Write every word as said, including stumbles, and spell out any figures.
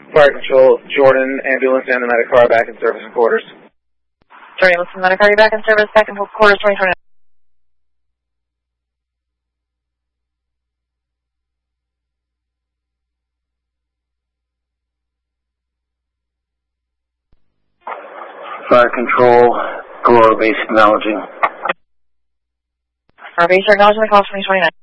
Fire Control, Jordan, ambulance, and the medic car back in service and quarters. Jordan, ambulance and medic car, you back in service, back in quarters, twenty twenty-nine. Fire Control, Aurora Base acknowledging. Aurora Base, you're acknowledging the call twenty twenty-nine.